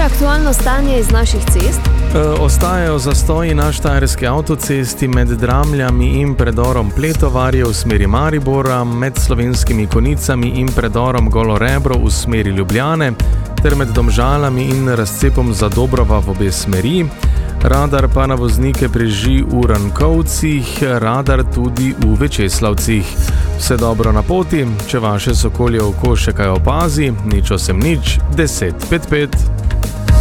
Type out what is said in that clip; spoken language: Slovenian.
aktualno stanje iz naših cest? Ostajajo zastoji na štajerski avtocesti med Dramljami in predorom Pletovarje v smeri Maribora, med Slovenskimi Konicami in predorom Golo Rebro v smeri Ljubljane, ter med Domžalami in razcepom Zadobrova v obe smeri. Radar pa na voznike preži v Rankovcih, radar tudi v Večeslavcih. Vse dobro na poti, če vaše sokolje oko še kaj opazi, nič 8 nič 10 55.